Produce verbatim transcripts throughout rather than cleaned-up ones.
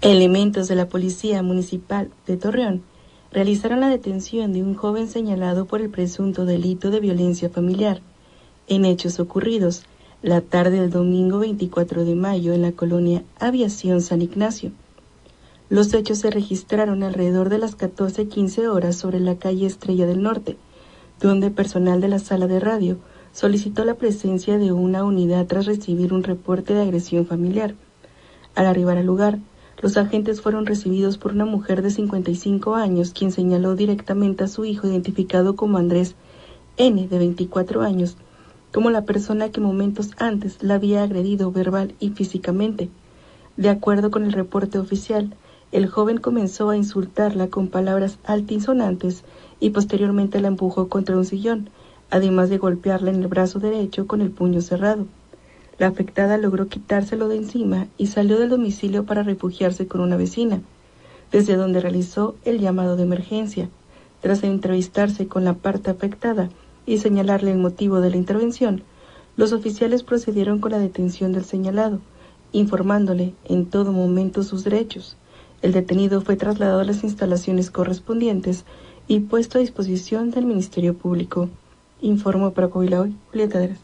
Elementos de la Policía Municipal de Torreón realizaron la detención de un joven señalado por el presunto delito de violencia familiar en hechos ocurridos la tarde del domingo veinticuatro de mayo en la colonia Aviación San Ignacio. Los hechos se registraron alrededor de las catorce quince horas sobre la calle Estrella del Norte, donde personal de la sala de radio solicitó la presencia de una unidad tras recibir un reporte de agresión familiar. Al arribar al lugar, los agentes fueron recibidos por una mujer de cincuenta y cinco años, quien señaló directamente a su hijo, identificado como Andrés N., de veinticuatro años, como la persona que momentos antes la había agredido verbal y físicamente. De acuerdo con el reporte oficial, el joven comenzó a insultarla con palabras altisonantes y posteriormente la empujó contra un sillón, además de golpearla en el brazo derecho con el puño cerrado. La afectada logró quitárselo de encima y salió del domicilio para refugiarse con una vecina, desde donde realizó el llamado de emergencia. Tras entrevistarse con la parte afectada y señalarle el motivo de la intervención, los oficiales procedieron con la detención del señalado, informándole en todo momento sus derechos. El detenido fue trasladado a las instalaciones correspondientes y puesto a disposición del Ministerio Público. Informó para Coahuila Hoy, Julieta Dres.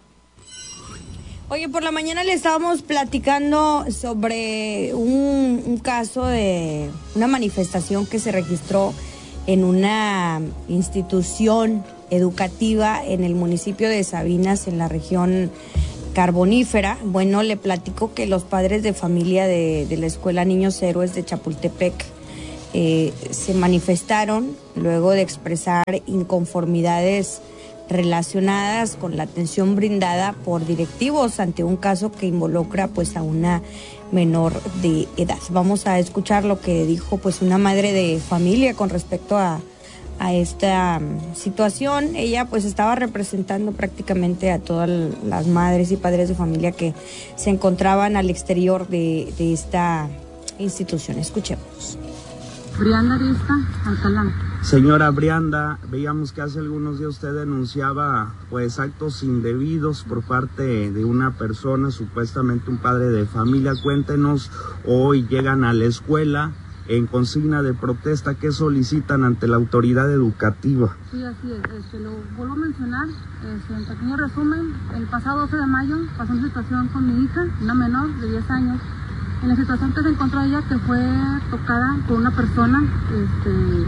Oye, por la mañana le estábamos platicando sobre un, un caso de una manifestación que se registró en una institución educativa en el municipio de Sabinas, en la región carbonífera. Bueno, le platico que los padres de familia de, de la Escuela Niños Héroes de Chapultepec eh, se manifestaron luego de expresar inconformidades relacionadas con la atención brindada por directivos ante un caso que involucra pues a una menor de edad. Vamos a escuchar lo que dijo pues una madre de familia con respecto a, a esta um, situación. Ella pues estaba representando prácticamente a todas las madres y padres de familia que se encontraban al exterior de, de esta institución. Escuchemos. Brianda Arista Alcalá. Señora Brianda, veíamos que hace algunos días usted denunciaba pues actos indebidos por parte de una persona, supuestamente un padre de familia. Cuéntenos, hoy llegan a la escuela en consigna de protesta, ¿qué solicitan ante la autoridad educativa? Sí, así es, este, lo vuelvo a mencionar, este, en pequeño resumen, el pasado doce de mayo pasó una situación con mi hija, una menor de diez años, en la situación que se encontró ella, que fue tocada por una persona, este...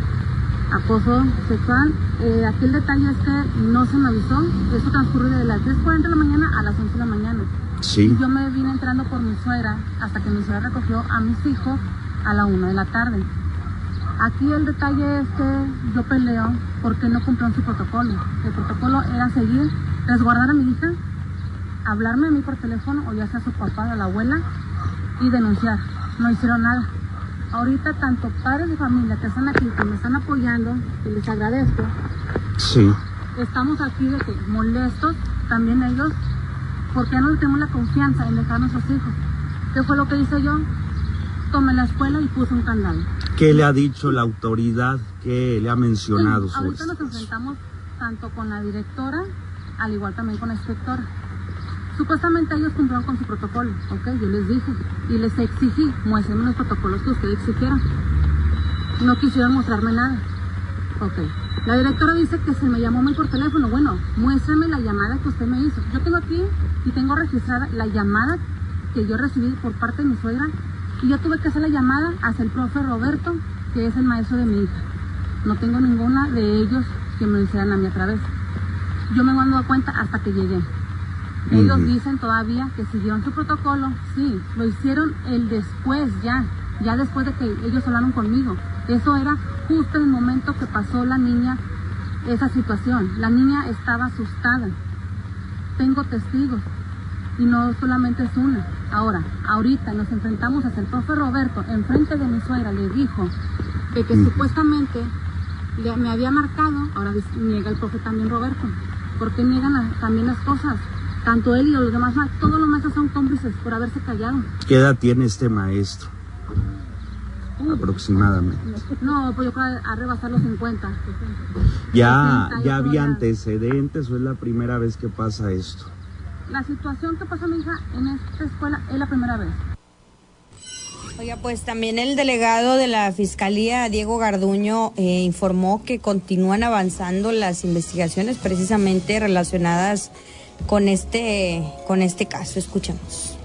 acoso sexual. Eh, aquí el detalle es que no se me avisó. Eso transcurre de las diez cuarenta de la mañana a las once de la mañana. Sí. Y yo me vine entrando por mi suegra hasta que mi suegra recogió a mis hijos a la una de la tarde. Aquí el detalle es que yo peleo porque no cumplieron su protocolo. El protocolo era seguir, resguardar a mi hija, hablarme a mí por teléfono o ya sea a su papá o a la abuela y denunciar. No hicieron nada. Ahorita tanto padres de familia que están aquí, que me están apoyando, que les agradezco. Sí. Estamos aquí de que molestos, también ellos, porque ya no tenemos la confianza en dejar a nuestros hijos. ¿Qué fue lo que hice yo? Tomé la escuela y puse un candado. ¿Qué le ha dicho la autoridad? ¿Qué le ha mencionado? Sí, ahorita nos enfrentamos tanto con la directora, al igual también con la inspectora. Supuestamente ellos cumplieron con su protocolo, ok, yo les dije y les exigí, muéstrenme los protocolos que ustedes exigieron. No quisieron mostrarme nada, ok. La directora dice que se me llamó muy por teléfono. Bueno, muéstrame la llamada que usted me hizo. Yo tengo aquí y tengo registrada la llamada que yo recibí por parte de mi suegra y yo tuve que hacer la llamada hacia el profe Roberto, que es el maestro de mi hija. No tengo ninguna de ellos que me lo hicieran a mí a través. Yo me mando a cuenta hasta que llegué. Ellos dicen todavía que siguieron su protocolo, sí, lo hicieron el después ya, ya después de que ellos hablaron conmigo. Eso era justo en el momento que pasó la niña esa situación. La niña estaba asustada. Tengo testigos y no solamente es una. Ahora, ahorita nos enfrentamos hacia el profe Roberto, enfrente de mi suegra, le dijo que, que supuestamente le, me había marcado, ahora niega el profe también Roberto. ¿Por qué niegan la, también las cosas? Tanto él y los demás, todos los maestros son cómplices por haberse callado. ¿Qué edad tiene este maestro? Uh, aproximadamente. No, pues yo creo que a rebasar los cincuenta. ¿Ya, sesenta, ya había antecedentes o es la primera vez que pasa esto? La situación que pasa mi hija en esta escuela es la primera vez. Oye, Oiga, pues también el delegado de la Fiscalía, Diego Garduño, eh, informó que continúan avanzando las investigaciones precisamente relacionadas con este, con este caso. Escuchemos.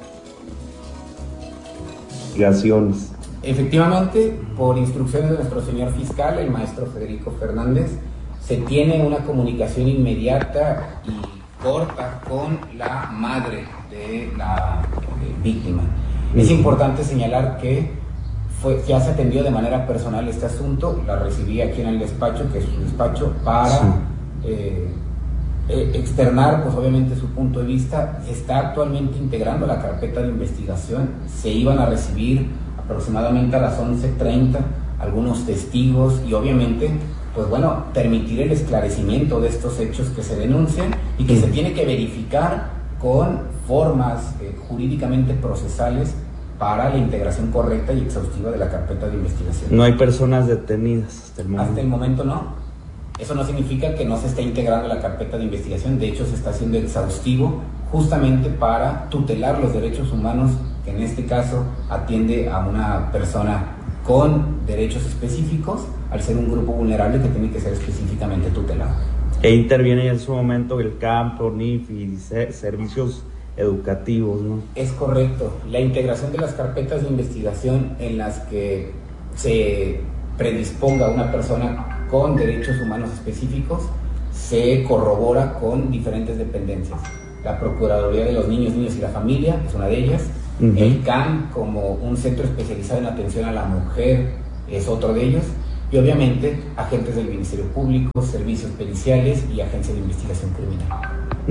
Investigaciones. Efectivamente, por instrucciones de nuestro señor fiscal, el maestro Federico Fernández, se tiene una comunicación inmediata y corta con la madre de la eh, víctima. Es importante señalar que fue, ya se atendió de manera personal este asunto, la recibí aquí en el despacho, que es su despacho, para sí. eh, eh, externar, pues obviamente, su punto de vista. Está actualmente integrando la carpeta de investigación. Se iban a recibir aproximadamente a las once treinta algunos testigos y obviamente, pues bueno, permitir el esclarecimiento de estos hechos que se denuncian y que se tiene que verificar con formas eh, jurídicamente procesales para la integración correcta y exhaustiva de la carpeta de investigación. No hay personas detenidas hasta el momento. Hasta el momento no. Eso no significa que no se esté integrando la carpeta de investigación. De hecho, se está haciendo exhaustivo justamente para tutelar los derechos humanos, que en este caso atiende a una persona con derechos específicos, al ser un grupo vulnerable que tiene que ser específicamente tutelado. E interviene en su momento el C A M, PRONIF y servicios educativos, ¿no? Es correcto. La integración de las carpetas de investigación en las que se predisponga una persona con derechos humanos específicos se corrobora con diferentes dependencias. La Procuraduría de los Niños, Niñas y la Familia es una de ellas. Uh-huh. El C A M, como un centro especializado en atención a la mujer, es otro de ellos. Y obviamente agentes del Ministerio Público, servicios periciales y agencia de investigación criminal.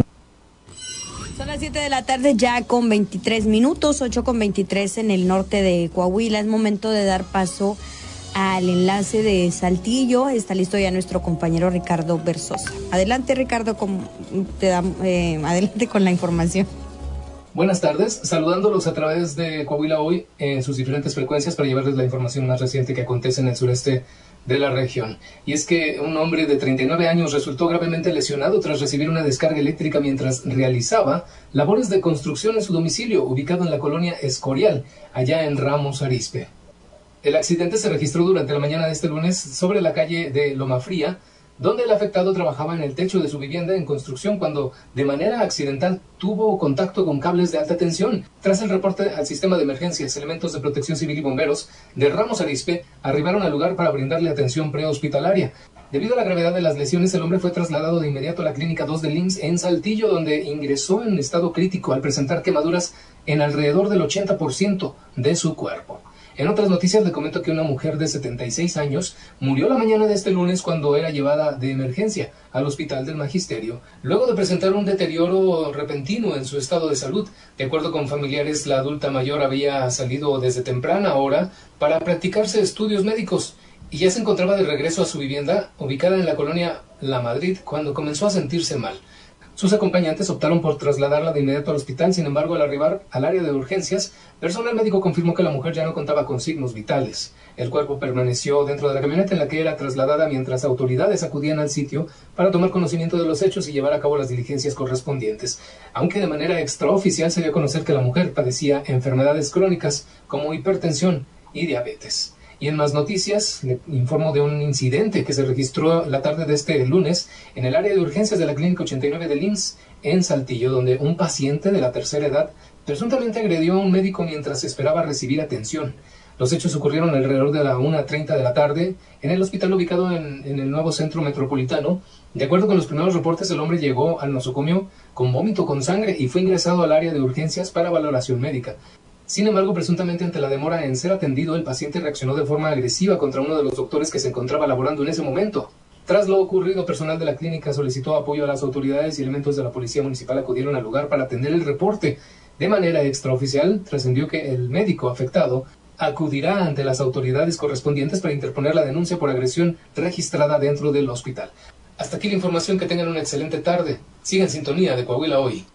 Son las siete de la tarde ya con veintitrés minutos, ocho con veintitrés en el norte de Coahuila. Es momento de dar paso al enlace de Saltillo. Está listo ya nuestro compañero Ricardo Berzosa. Adelante, Ricardo, con, te da, eh, adelante con la información. Buenas tardes, saludándolos a través de Coahuila Hoy en sus diferentes frecuencias para llevarles la información más reciente que acontece en el sureste de la región. Y es que un hombre de treinta y nueve años resultó gravemente lesionado tras recibir una descarga eléctrica mientras realizaba labores de construcción en su domicilio, ubicado en la colonia Escorial, allá en Ramos Arizpe. El accidente se registró durante la mañana de este lunes sobre la calle de Loma Fría, donde el afectado trabajaba en el techo de su vivienda en construcción cuando, de manera accidental, tuvo contacto con cables de alta tensión. Tras el reporte al sistema de emergencias, elementos de protección civil y bomberos de Ramos Arizpe arribaron al lugar para brindarle atención prehospitalaria. Debido a la gravedad de las lesiones, el hombre fue trasladado de inmediato a la Clínica dos del I M S S en Saltillo, donde ingresó en estado crítico al presentar quemaduras en alrededor del ochenta por ciento de su cuerpo. En otras noticias le comento que una mujer de setenta y seis años murió la mañana de este lunes cuando era llevada de emergencia al Hospital del Magisterio, luego de presentar un deterioro repentino en su estado de salud. De acuerdo con familiares, la adulta mayor había salido desde temprana hora para practicarse estudios médicos y ya se encontraba de regreso a su vivienda, ubicada en la colonia La Madrid, cuando comenzó a sentirse mal. Sus acompañantes optaron por trasladarla de inmediato al hospital. Sin embargo, al arribar al área de urgencias, personal médico confirmó que la mujer ya no contaba con signos vitales. El cuerpo permaneció dentro de la camioneta en la que era trasladada mientras autoridades acudían al sitio para tomar conocimiento de los hechos y llevar a cabo las diligencias correspondientes. Aunque de manera extraoficial se dio a conocer que la mujer padecía enfermedades crónicas como hipertensión y diabetes. Y en más noticias, le informo de un incidente que se registró la tarde de este lunes en el área de urgencias de la Clínica ochenta y nueve del I M S S en Saltillo, donde un paciente de la tercera edad presuntamente agredió a un médico mientras esperaba recibir atención. Los hechos ocurrieron alrededor de la una treinta de la tarde en el hospital ubicado en, en el nuevo centro metropolitano. De acuerdo con los primeros reportes, el hombre llegó al nosocomio con vómito con sangre y fue ingresado al área de urgencias para valoración médica. Sin embargo, presuntamente ante la demora en ser atendido, el paciente reaccionó de forma agresiva contra uno de los doctores que se encontraba laborando en ese momento. Tras lo ocurrido, personal de la clínica solicitó apoyo a las autoridades y elementos de la policía municipal acudieron al lugar para atender el reporte. De manera extraoficial, trascendió que el médico afectado acudirá ante las autoridades correspondientes para interponer la denuncia por agresión registrada dentro del hospital. Hasta aquí la información, que tengan una excelente tarde. Sigan en sintonía de Coahuila Hoy.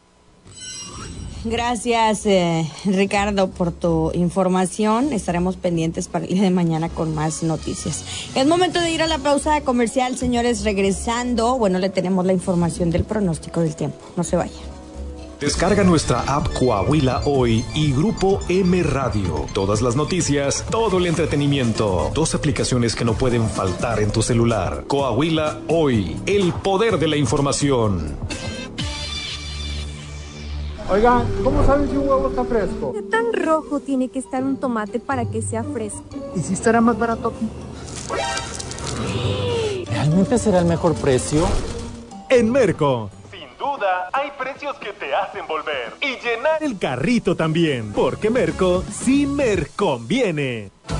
Gracias, eh, Ricardo, por tu información. Estaremos pendientes para el día de mañana con más noticias. Es momento de ir a la pausa comercial, señores. Regresando, bueno, le tenemos la información del pronóstico del tiempo. No se vayan. Descarga nuestra app Coahuila Hoy y Grupo M Radio. Todas las noticias, todo el entretenimiento. Dos aplicaciones que no pueden faltar en tu celular. Coahuila Hoy, el poder de la información. Oigan, ¿cómo saben si un huevo está fresco? ¿Qué tan rojo tiene que estar un tomate para que sea fresco? ¿Y si estará más barato aquí? ¿Realmente será el mejor precio? En Merco, sin duda, hay precios que te hacen volver y llenar el carrito también, porque Merco sí me conviene.